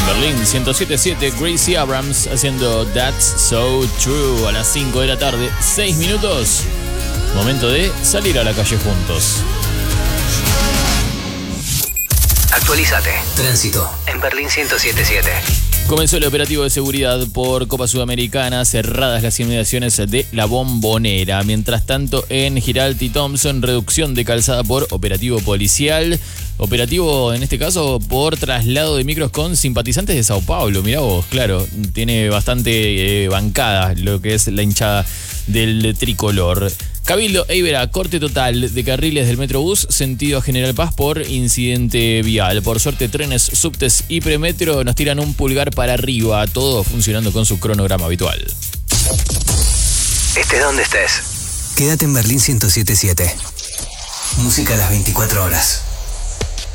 En Berlín 107.7, Gracie Abrams haciendo That's So True a las 5 de la tarde, 6 minutos. Momento de salir a la calle juntos. Actualizate. Tránsito en Berlín 107.7. Comenzó el operativo de seguridad por Copa Sudamericana, cerradas las inmediaciones de La Bombonera. Mientras tanto, en Giralt y Thompson, reducción de calzada por operativo policial. Operativo, en este caso, por traslado de micros con simpatizantes de Sao Paulo. Mirá vos, claro, tiene bastante bancada lo que es la hinchada del tricolor. Cabildo e Iberá, corte total de carriles del Metrobús sentido a General Paz por incidente vial. Por suerte, trenes, subtes y premetro nos tiran un pulgar para arriba, todo funcionando con su cronograma habitual. Estés donde estés, quédate en Berlín 107.7. Música a las 24 horas.